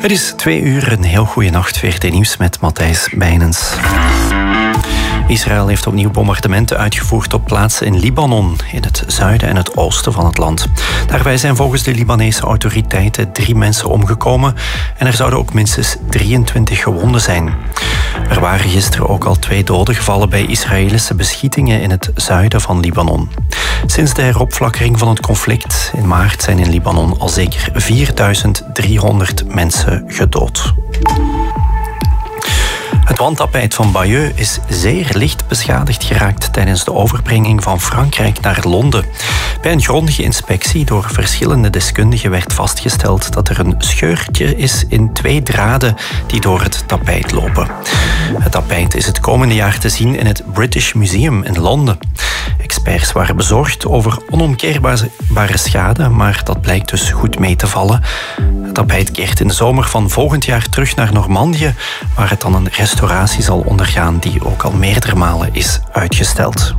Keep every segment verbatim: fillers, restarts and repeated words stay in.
Het is twee uur, een heel goede nacht. V R T Nieuws met Matthijs Bijnens. Israël heeft opnieuw bombardementen uitgevoerd op plaatsen in Libanon, in het zuiden en het oosten van het land. Daarbij zijn volgens de Libanese autoriteiten drie mensen omgekomen en er zouden ook minstens drieëntwintig gewonden zijn. Er waren gisteren ook al twee doden gevallen bij Israëlische beschietingen in het zuiden van Libanon. Sinds de heropflakkering van het conflict in maart zijn in Libanon al zeker vierduizend driehonderd mensen gedood. Het wandtapijt van Bayeux is zeer licht beschadigd geraakt tijdens de overbrenging van Frankrijk naar Londen. Bij een grondige inspectie door verschillende deskundigen werd vastgesteld dat er een scheurtje is in twee draden die door het tapijt lopen. Het tapijt is het komende jaar te zien in het British Museum in Londen. Experts waren bezorgd over onomkeerbare schade, maar dat blijkt dus goed mee te vallen. Het tapijt keert in de zomer van volgend jaar terug naar Normandië, waar het dan een restauratie zal ondergaan die ook al meerdere malen is uitgesteld.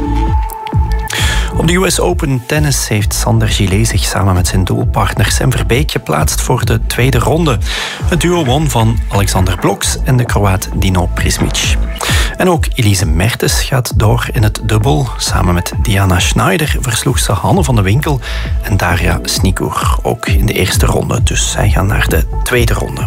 Op de U S Open Tennis heeft Sander Gillet zich samen met zijn doelpartner Sam Verbeek geplaatst voor de tweede ronde. Het duo won van Alexander Bloks en de Kroaat Dino Prismic. En ook Elise Mertens gaat door in het dubbel. Samen met Diana Schneider versloeg ze Hanne van de Winkel en Daria Snikur. Ook in de eerste ronde, dus zij gaan naar de tweede ronde.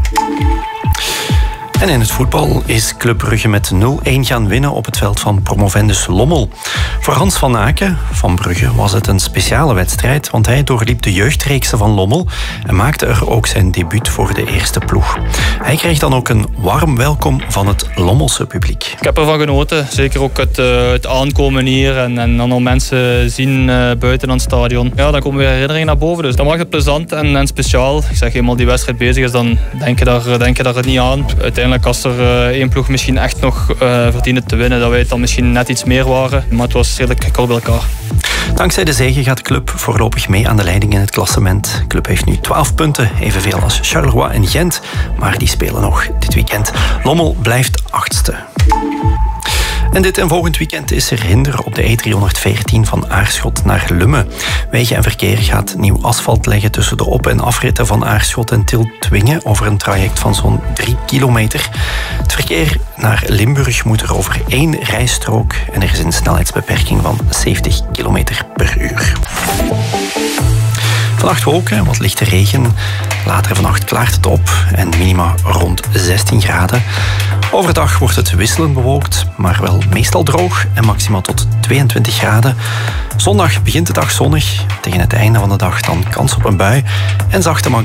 En in het voetbal is Club Brugge met nul-een gaan winnen op het veld van promovendus Lommel. Voor Hans van Aken van Brugge was het een speciale wedstrijd, want hij doorliep de jeugdreeksen van Lommel en maakte er ook zijn debuut voor de eerste ploeg. Hij kreeg dan ook een warm welkom van het Lommelse publiek. Ik heb ervan genoten, zeker ook het, uh, het aankomen hier en, en dan al mensen zien uh, buiten aan het stadion. Ja, dan komen weer herinneringen naar boven, dus dan maakt het plezant en, en speciaal. Ik zeg, eenmaal die wedstrijd bezig is, dan denk je daar, denk je daar niet aan. Uiteindelijk als er uh, één ploeg misschien echt nog uh, verdiende te winnen, dat wij het dan misschien net iets meer waren. Maar het was redelijk kort bij elkaar. Dankzij de zege gaat de club voorlopig mee aan de leiding in het klassement. De club heeft nu twaalf punten, evenveel als Charleroi en Gent. Maar die spelen nog dit weekend. Lommel blijft achtste. En dit en volgend weekend is er hinder op de E driehonderdveertien van Aarschot naar Lummen. Wegen en Verkeer gaat nieuw asfalt leggen tussen de op- en afritten van Aarschot en Tielt-Twingen over een traject van zo'n drie kilometer. Het verkeer naar Limburg moet er over één rijstrook en er is een snelheidsbeperking van zeventig kilometer per uur. Vannacht wolken, wat lichte regen. Later vannacht klaart het op en minima rond zestien graden. Overdag wordt het wisselend bewolkt, maar wel meestal droog en maximaal tot tweeëntwintig graden. Zondag begint de dag zonnig. Tegen het einde van de dag dan kans op een bui en zachte